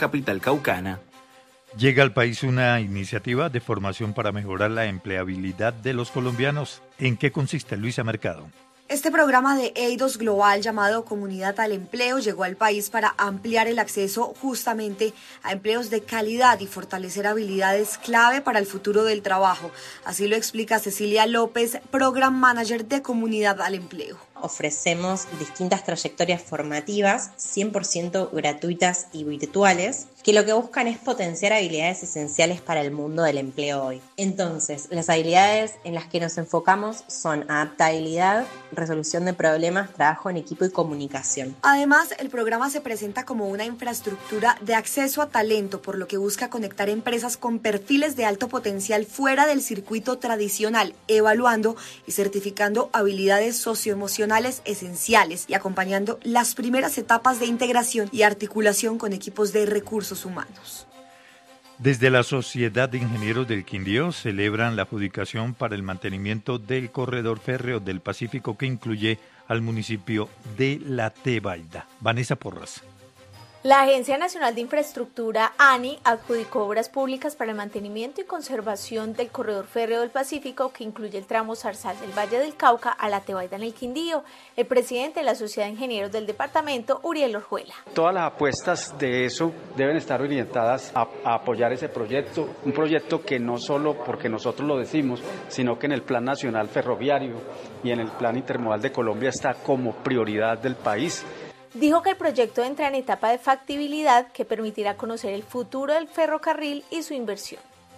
capital caucana. Llega al país una iniciativa de formación para mejorar la empleabilidad de los colombianos. ¿En qué consiste, Luisa Mercado? Este programa de EIDOS Global llamado Comunidad al Empleo llegó al país para ampliar el acceso justamente a empleos de calidad y fortalecer habilidades clave para el futuro del trabajo. Así lo explica Cecilia López, Program Manager de Comunidad al Empleo. Ofrecemos distintas trayectorias formativas 100% gratuitas y virtuales que lo que buscan es potenciar habilidades esenciales para el mundo del empleo hoy. Entonces, las habilidades en las que nos enfocamos son adaptabilidad, resolución de problemas, trabajo en equipo y comunicación. Además, el programa se presenta como una infraestructura de acceso a talento, por lo que busca conectar empresas con perfiles de alto potencial fuera del circuito tradicional, evaluando y certificando habilidades socioemocionales esenciales y acompañando las primeras etapas de integración y articulación con equipos de recursos humanos. Desde la Sociedad de Ingenieros del Quindío celebran la adjudicación para el mantenimiento del corredor férreo del Pacífico que incluye al municipio de La Tebaida. Vanessa Porras. La Agencia Nacional de Infraestructura, ANI, adjudicó obras públicas para el mantenimiento y conservación del corredor férreo del Pacífico que incluye el tramo Zarzal del Valle del Cauca a La Tebaida en el Quindío. El presidente de la Sociedad de Ingenieros del departamento, Uriel Orjuela. Todas las apuestas de eso deben estar orientadas a apoyar ese proyecto, un proyecto que no solo porque nosotros lo decimos, sino que en el Plan Nacional Ferroviario y en el Plan Intermodal de Colombia está como prioridad del país. Dijo que el proyecto entra en etapa de factibilidad que permitirá conocer el futuro del ferrocarril y su inversión.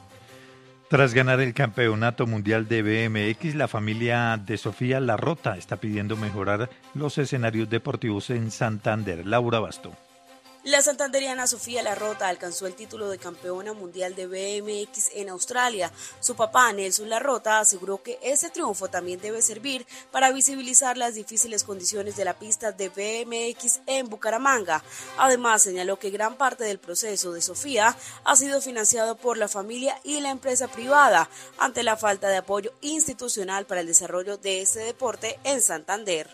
Tras ganar el Campeonato Mundial de BMX, la familia de Sofía Larrota está pidiendo mejorar los escenarios deportivos en Santander. Laura Basto. La santanderiana Sofía Larrota alcanzó el título de campeona mundial de BMX en Australia. Su papá, Nelson Larrota, aseguró que ese triunfo también debe servir para visibilizar las difíciles condiciones de la pista de BMX en Bucaramanga. Además, señaló que gran parte del proceso de Sofía ha sido financiado por la familia y la empresa privada, ante la falta de apoyo institucional para el desarrollo de este deporte en Santander.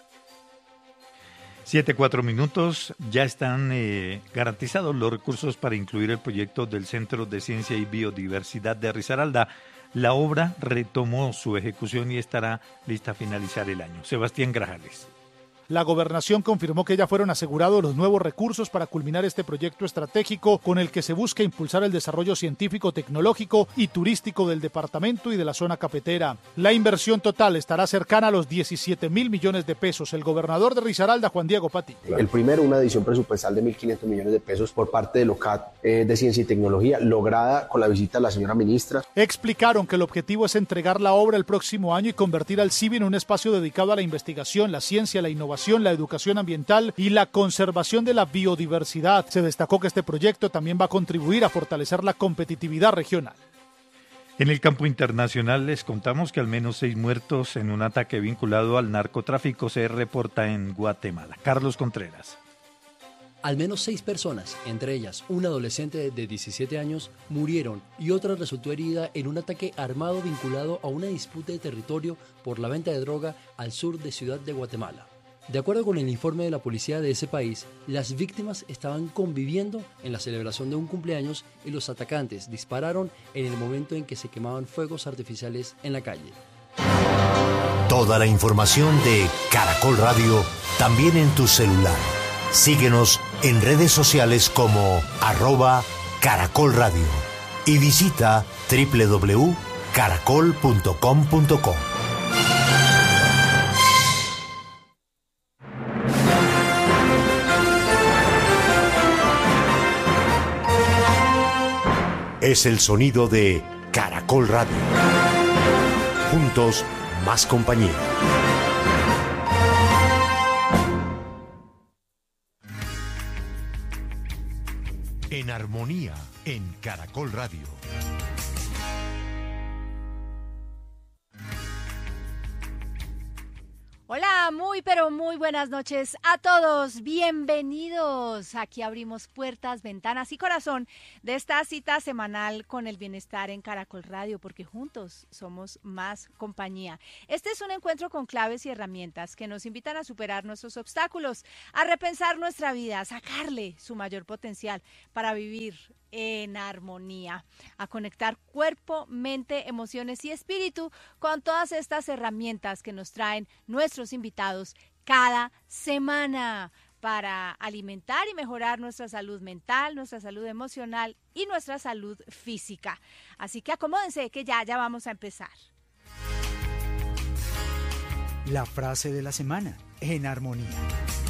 7:04, ya están garantizados los recursos para incluir el proyecto del Centro de Ciencia y Biodiversidad de Risaralda. La obra retomó su ejecución y estará lista a finalizar el año. Sebastián Grajales. La gobernación confirmó que ya fueron asegurados los nuevos recursos para culminar este proyecto estratégico con el que se busca impulsar el desarrollo científico, tecnológico y turístico del departamento y de la zona cafetera. La inversión total estará cercana a los 17.000 millones de pesos. El gobernador de Risaralda, Juan Diego Patti. El primero, una adición presupuestal de 1.500 millones de pesos por parte del OCAT de Ciencia y Tecnología, lograda con la visita de la señora ministra. Explicaron que el objetivo es entregar la obra el próximo año y convertir al CIBI en un espacio dedicado a la investigación, la ciencia, la innovación, la educación ambiental y la conservación de la biodiversidad. Se destacó que este proyecto también va a contribuir a fortalecer la competitividad regional. En el campo internacional les contamos que al menos 6 muertos en un ataque vinculado al narcotráfico se reporta en Guatemala. Carlos Contreras. Al menos 6 personas, entre ellas una adolescente de 17 años, murieron y otra resultó herida en un ataque armado vinculado a una disputa de territorio por la venta de droga al sur de Ciudad de Guatemala. De acuerdo con el informe de la policía de ese país, las víctimas estaban conviviendo en la celebración de un cumpleaños y los atacantes dispararon en el momento en que se quemaban fuegos artificiales en la calle. Toda la información de Caracol Radio también en tu celular. Síguenos en redes sociales como @Caracol Radio y visita www.caracol.com.co. Es el sonido de Caracol Radio. Juntos, más compañía. En armonía, en Caracol Radio. Hola, muy Muy, pero muy buenas noches a todos. Bienvenidos. Aquí abrimos puertas, ventanas y corazón de esta cita semanal con el bienestar en Caracol Radio, porque juntos somos más compañía. Este es un encuentro con claves y herramientas que nos invitan a superar nuestros obstáculos, a repensar nuestra vida, a sacarle su mayor potencial para vivir en armonía, a conectar cuerpo, mente, emociones y espíritu con todas estas herramientas que nos traen nuestros invitados cada semana para alimentar y mejorar nuestra salud mental, nuestra salud emocional y nuestra salud física. Así que acomódense que ya vamos a empezar. La frase de la semana, en armonía.